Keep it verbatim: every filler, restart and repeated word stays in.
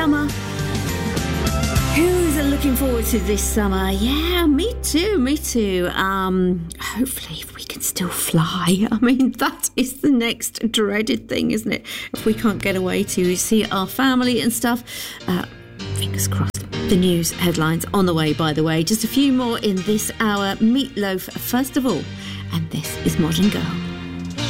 Summer. Who's looking forward to this summer? Yeah, me too, me too. Um, hopefully if we can still fly. I mean, that is the next dreaded thing, isn't it? If we can't get away to see our family and stuff. Uh, fingers crossed. The news headlines on the way, by the way. Just a few more in this hour. Meatloaf, first of all. And this is Modern Girl.